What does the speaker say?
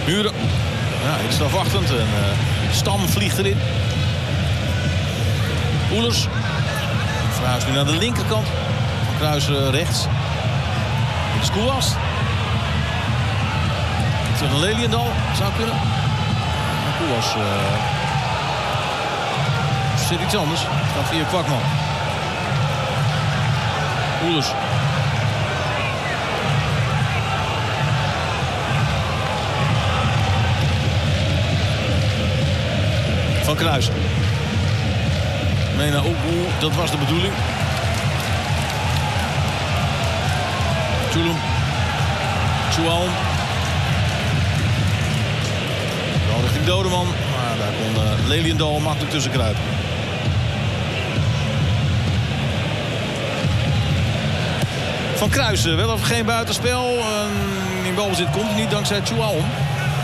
Muren. Ja, iets afwachtend. En Stam vliegt erin. Oelers. Verhuist nu naar de linkerkant. Van Kruijsen rechts. Dit is Koelas. Terug naar Leliendal. Zou kunnen. Koelas zit iets anders. Het gaat via Kwakman. Oelers. Van Kruijsen. Mena Oegoe, dat was de bedoeling. Tulum. Chouaon. Wel richting Dodeman. Maar daar kon Leliendal makkelijk tussen kruipen. Van Kruijsen, wel of geen buitenspel. In balbezit komt hij niet dankzij Chouaon.